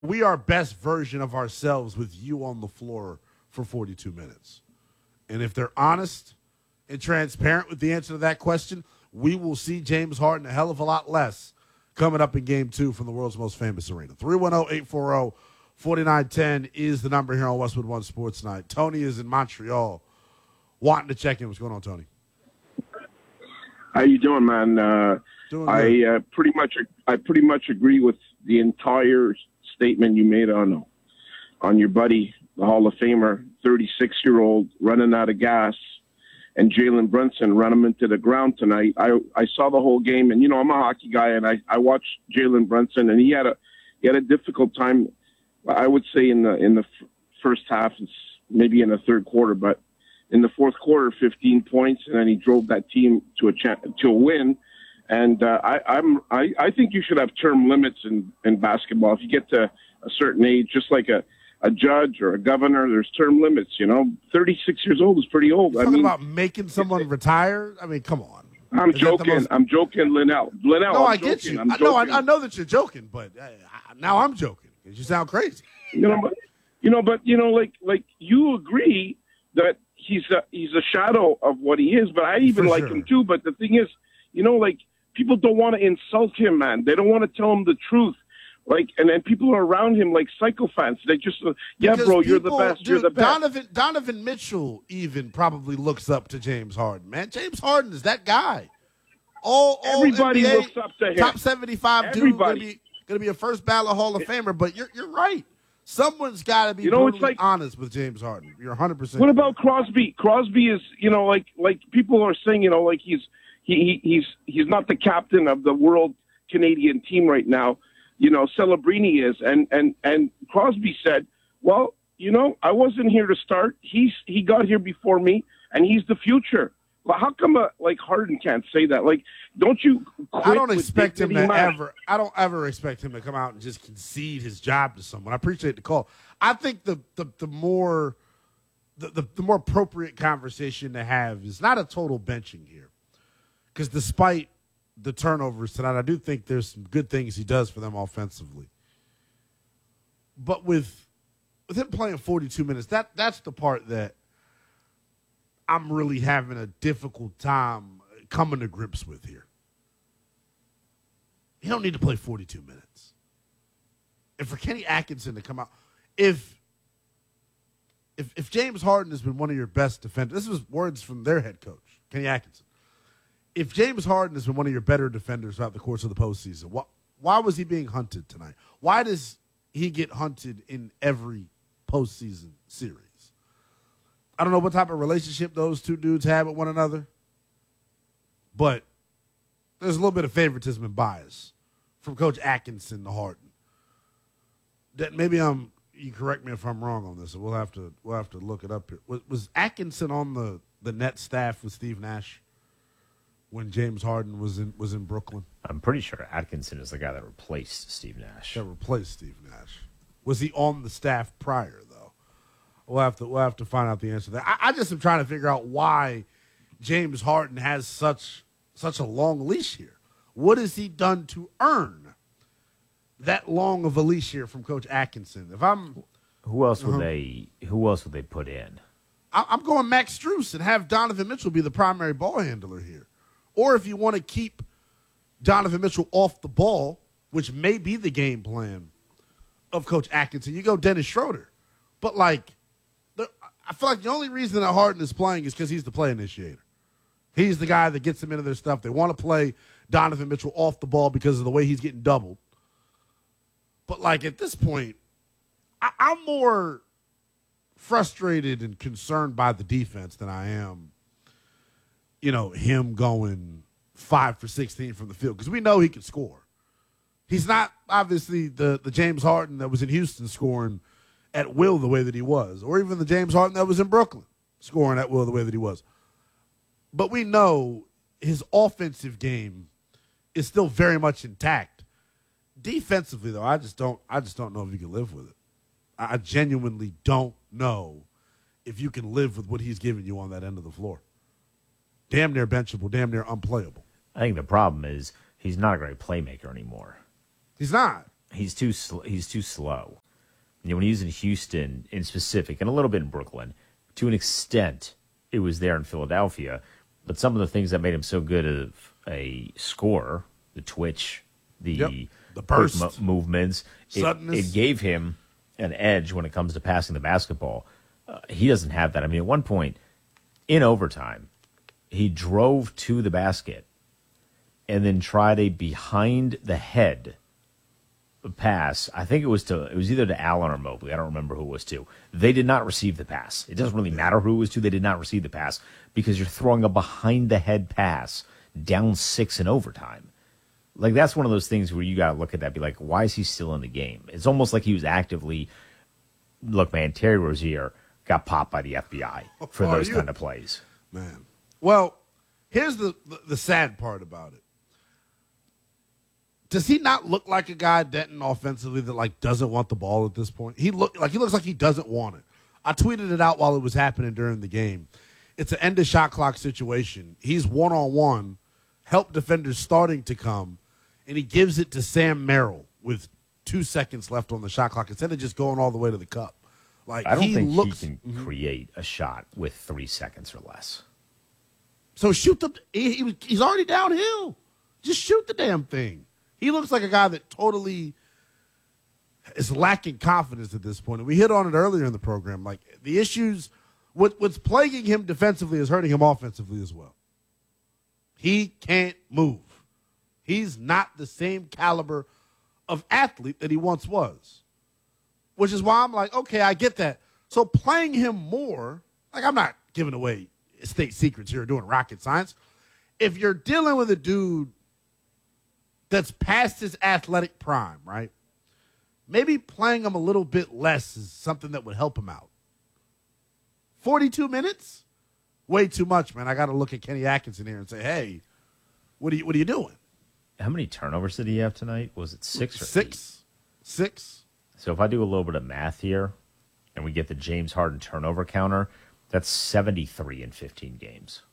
we are best version of ourselves with you on the floor for 42 minutes? And if they're honest and transparent with the answer to that question, we will see James Harden a hell of a lot less coming up in game 2 from the world's most famous arena. 310-840-4910 is the number here on Westwood One Sports Night. Tony is in Montreal wanting to check in. What's going on, Tony? How you doing, man? Doing good. I pretty much agree with the entire statement you made on your buddy, the Hall of Famer, 36-year-old running out of gas, and Jalen Brunson run him into the ground tonight. I saw the whole game, and I'm a hockey guy, and I watched Jalen Brunson, and he had a difficult time. I would say in the first half, maybe in the third quarter, but in the fourth quarter, 15 points, and then he drove that team to a win. And I think you should have term limits in basketball. If you get to a certain age, just like a judge or a governor, there's term limits. 36 years old is pretty old. Talking about making someone retire? I mean, come on. I'm joking. I'm joking, Linnell. No, I get you. I know that you're joking, but now I'm joking because you sound crazy. But like you agree that he's a shadow of what he is, but I even like him too. But the thing is, people don't want to insult him, man. They don't want to tell him the truth. And then people are around him like psychopaths. They just, bro, you're the best. You're the best. Donovan Mitchell even probably looks up to James Harden, man. James Harden is that guy. Everybody NBA, looks up to him. Top 75 dude, going to be a first ballot Hall of Famer. But you're right. Someone's got to be brutally honest with James Harden. You're 100%. What about Crosby? Crosby is, like people are saying, he's not the captain of the world Canadian team right now. Celebrini is, and Crosby said, well, I wasn't here to start. He got here before me, and he's the future. Well, how come Harden can't say that? Don't you quit? I don't expect him to ever. I don't ever expect him to come out and just concede his job to someone. I appreciate the call. I think the more appropriate conversation to have is not a total benching here, because despite the turnovers tonight, I do think there's some good things he does for them offensively. But with him playing 42 minutes, that's the part that I'm really having a difficult time coming to grips with here. You don't need to play 42 minutes. And for Kenny Atkinson to come out, if James Harden has been one of your best defenders, this was words from their head coach, Kenny Atkinson. If James Harden has been one of your better defenders throughout the course of the postseason, why was he being hunted tonight? Why does he get hunted in every postseason series? I don't know what type of relationship those two dudes have with one another, but there's a little bit of favoritism and bias from Coach Atkinson to Harden. That maybe you correct me if I'm wrong on this, so we'll have to look it up here. Was Atkinson on the net staff with Steve Nash when James Harden was in Brooklyn? I'm pretty sure Atkinson is the guy that replaced Steve Nash. That replaced Steve Nash. Was he on the staff prior, though? We'll have to find out the answer to that. I just am trying to figure out why James Harden has such a long leash here. What has he done to earn that long of a leash here from Coach Atkinson? Who else would they put in? I'm going Max Strus and have Donovan Mitchell be the primary ball handler here. Or if you want to keep Donovan Mitchell off the ball, which may be the game plan of Coach Atkinson, you go Dennis Schroeder. But, I feel like the only reason that Harden is playing is because he's the play initiator. He's the guy that gets them into their stuff. They want to play Donovan Mitchell off the ball because of the way he's getting doubled. But, at this point, I'm more frustrated and concerned by the defense than I am, him going 5 for 16 from the field, because we know he can score. He's not, obviously, the James Harden that was in Houston scoring at will the way that he was, or even the James Harden that was in Brooklyn scoring at will the way that he was. But we know his offensive game is still very much intact. Defensively, though, I just don't know if you can live with it. I genuinely don't know if you can live with what he's giving you on that end of the floor. Damn near benchable, damn near unplayable. I think the problem is he's not a great playmaker anymore. He's not. He's too slow. When he was in Houston in specific, and a little bit in Brooklyn, to an extent, it was there in Philadelphia. But some of the things that made him so good of a scorer, the twitch, the burst movements, it gave him an edge when it comes to passing the basketball. He doesn't have that. I mean, at one point in overtime, he drove to the basket and then tried a behind the head pass. I think it was either to Allen or Mobley. I don't remember who it was to. They did not receive the pass. It doesn't really matter who it was to. They did not receive the pass because you're throwing a behind the head pass down 6 in overtime. Like, that's one of those things where you got to look at that and be like, why is he still in the game? It's almost like he was actively, look, man, Terry Rozier got popped by the FBI for those kind of plays. Man. Well, here's the sad part about it. Does he not look like a guy, Denton, offensively that, like, doesn't want the ball at this point? He looks like he doesn't want it. I tweeted it out while it was happening during the game. It's an end of shot clock situation. He's one-on-one, help defenders starting to come, and he gives it to Sam Merrill with 2 seconds left on the shot clock instead of just going all the way to the cup. Like, I don't think he can create a shot with 3 seconds or less. So shoot he's already downhill. Just shoot the damn thing. He looks like a guy that totally is lacking confidence at this point. And we hit on it earlier in the program. Like, the issues, what's plaguing him defensively is hurting him offensively as well. He can't move. He's not the same caliber of athlete that he once was. Which is why I'm like, okay, I get that. So playing him more, like, I'm not giving away state secrets here or doing rocket science. If you're dealing with a dude that's past his athletic prime, right? Maybe playing him a little bit less is something that would help him out. 42 minutes? Way too much, man. I got to look at Kenny Atkinson here and say, hey, what are you doing? How many turnovers did he have tonight? Was it 6 or 6? 6. So if I do a little bit of math here and we get the James Harden turnover counter, that's 73 in 15 games.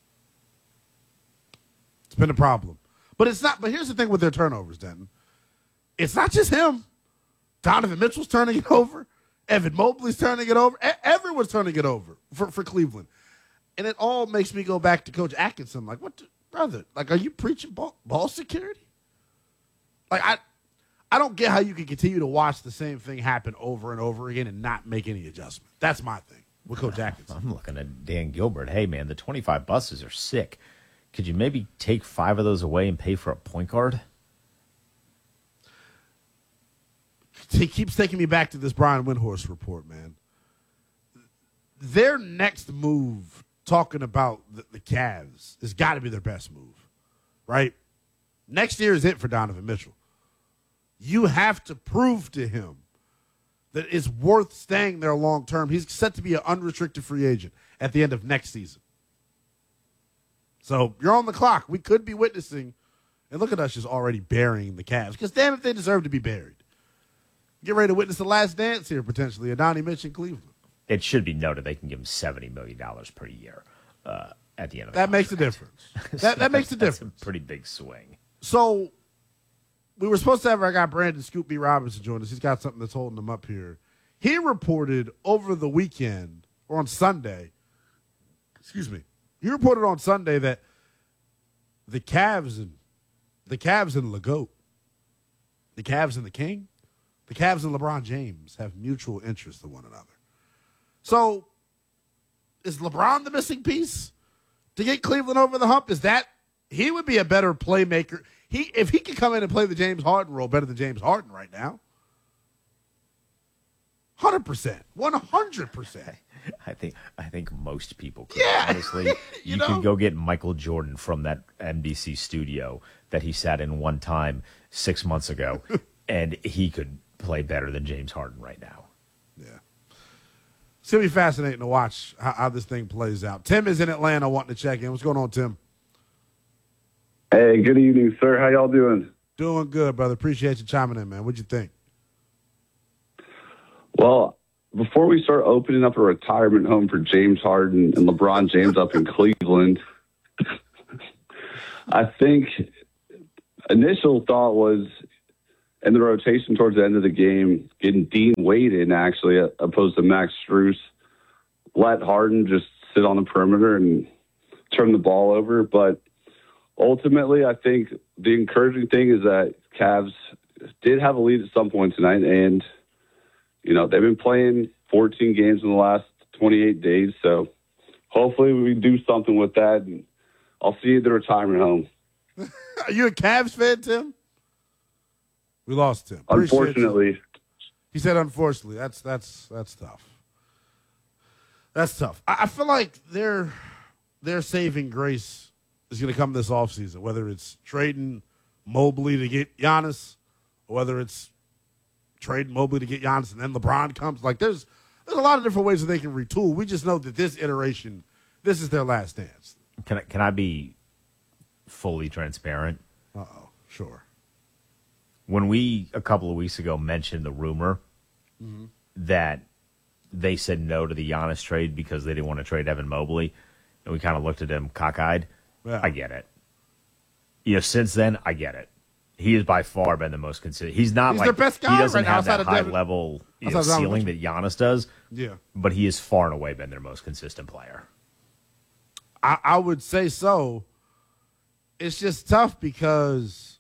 It's been a problem. But it's not. But here's the thing with their turnovers, Denton. It's not just him. Donovan Mitchell's turning it over. Evan Mobley's turning it over. Everyone's turning it over for Cleveland. And it all makes me go back to Coach Atkinson. Like, brother? Like, are you preaching ball security? Like, I don't get how you can continue to watch the same thing happen over and over again and not make any adjustment. That's my thing with Coach Atkinson. I'm looking at Dan Gilbert. Hey, man, the 25 buses are sick. Could you maybe take 5 of those away and pay for a point guard? He keeps taking me back to this Brian Windhorst report, man. Their next move, talking about the Cavs, has got to be their best move, right? Next year is it for Donovan Mitchell. You have to prove to him that it's worth staying there long term. He's set to be an unrestricted free agent at the end of next season. So you're on the clock. We could be witnessing, and look at us just already burying the Cavs, because damn if they deserve to be buried. Get ready to witness the last dance here, potentially, a Donnie Mitch in Cleveland. It should be noted they can give him $70 million per year at the end of the That makes a difference. That makes a difference. That's a pretty big swing. So we were supposed to have our guy Brandon Scoop B. Robinson join us. He's got something that's holding him up here. He reported over the weekend, or on Sunday, he reported on Sunday that the Cavs and LeGoat, the Cavs and the King, the Cavs and LeBron James have mutual interest in one another. So is LeBron the missing piece to get Cleveland over the hump? Is that he would be a better playmaker? If he could come in and play the James Harden role better than James Harden right now, 100%, 100%. I think most people could. Yeah. Honestly, you could go get Michael Jordan from that NBC studio that he sat in one time 6 months ago, and he could play better than James Harden right now. Yeah. It's going to be fascinating to watch how this thing plays out. Tim is in Atlanta wanting to check in. What's going on, Tim? Hey, good evening, sir. How y'all doing? Doing good, brother. Appreciate you chiming in, man. What'd you think? Well, before we start opening up a retirement home for James Harden and LeBron James up in Cleveland, I think initial thought was in the rotation towards the end of the game, getting Dean Wade in, actually, opposed to Max Strus. Let Harden just sit on the perimeter and turn the ball over. But ultimately, I think the encouraging thing is that Cavs did have a lead at some point tonight, and, they've been playing 14 games in the last 28 days, so hopefully we do something with that, and I'll see you at the retirement home. Are you a Cavs fan, Tim? We lost Tim. Unfortunately. He said unfortunately. That's tough. That's tough. I feel like their saving grace is going to come this offseason, whether it's trading Mobley to get Giannis, or whether it's trading Mobley to get Giannis and then LeBron comes. Like, there's a lot of different ways that they can retool. We just know that this iteration, this is their last dance. Can I be fully transparent? Uh-oh. Sure. When we, a couple of weeks ago, mentioned the rumor that they said no to the Giannis trade because they didn't want to trade Evan Mobley, and we kind of looked at him cockeyed, I get it. Since then, I get it. He has by far been the most consistent. He's their best guy. He doesn't right have now, that high level ceiling that Giannis does. Yeah. But he has far and away been their most consistent player. I would say so. It's just tough because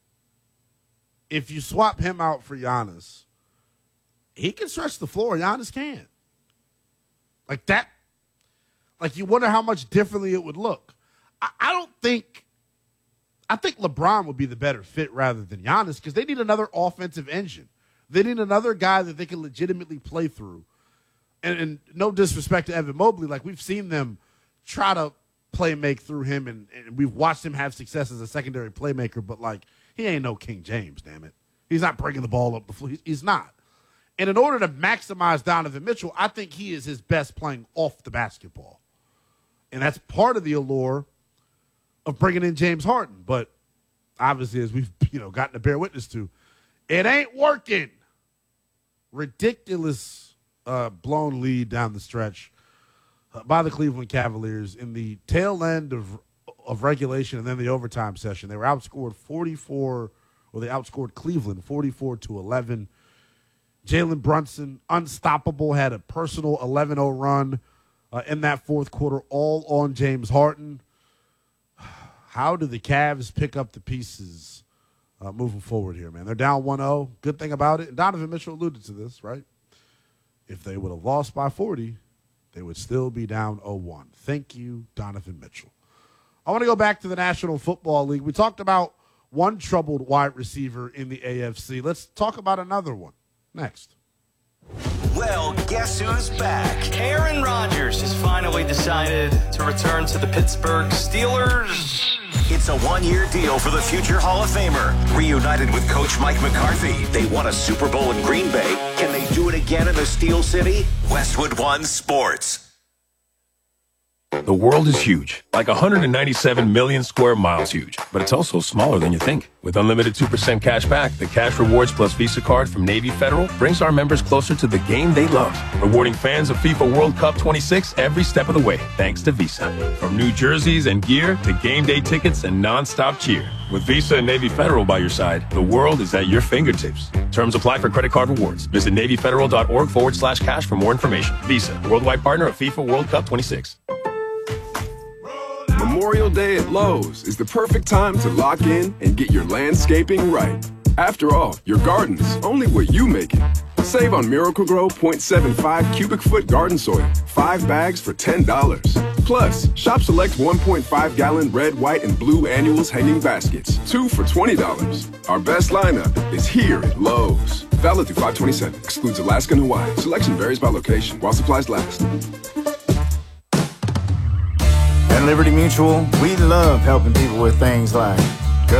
if you swap him out for Giannis, he can stretch the floor. Giannis can't. Like that. Like, you wonder how much differently it would look. I think LeBron would be the better fit rather than Giannis because they need another offensive engine. They need another guy that they can legitimately play through. And no disrespect to Evan Mobley, like, we've seen them try to make through him, and we've watched him have success as a secondary playmaker, but, like, he ain't no King James, damn it. He's not bringing the ball up the floor. He's not. And in order to maximize Donovan Mitchell, I think he is his best playing off the basketball. And that's part of the allure of bringing in James Harden. But obviously, as we've gotten to bear witness to, it ain't working. Ridiculous blown lead down the stretch by the Cleveland Cavaliers in the tail end of regulation and then the overtime session. They were outscored they outscored Cleveland 44-11. Jalen Brunson, unstoppable, had a personal 11-0 run in that fourth quarter, all on James Harden. How do the Cavs pick up the pieces moving forward here, man? They're down 1-0. Good thing about it, and Donovan Mitchell alluded to this, right? If they would have lost by 40, they would still be down 0-1. Thank you, Donovan Mitchell. I want to go back to the National Football League. We talked about one troubled wide receiver in the AFC. Let's talk about another one next. Well, guess who's back? Aaron Rodgers has finally decided to return to the Pittsburgh Steelers. It's a one-year deal for the future Hall of Famer. Reunited with Coach Mike McCarthy, they won a Super Bowl in Green Bay. Can they do it again in the Steel City? Westwood One Sports. The world is huge, like 197 million square miles huge, but it's also smaller than you think. With unlimited 2% cash back, the Cash Rewards Plus Visa card from Navy Federal brings our members closer to the game they love, rewarding fans of FIFA World Cup 26 every step of the way, thanks to Visa. From new jerseys and gear to game day tickets and non-stop cheer. With Visa and Navy Federal by your side, the world is at your fingertips. Terms apply for credit card rewards. Visit NavyFederal.org/cash for more information. Visa, worldwide partner of FIFA World Cup 26. Memorial Day at Lowe's is the perfect time to lock in and get your landscaping right. After all, your garden's only what you make it. Save on Miracle-Gro 0.75 cubic foot garden soil, 5 bags for $10. Plus, shop select 1.5 gallon red, white, and blue annuals hanging baskets, 2 for $20. Our best lineup is here at Lowe's. Valid through 5/27. Excludes Alaska and Hawaii. Selection varies by location while supplies last. At Liberty Mutual, we love helping people with things like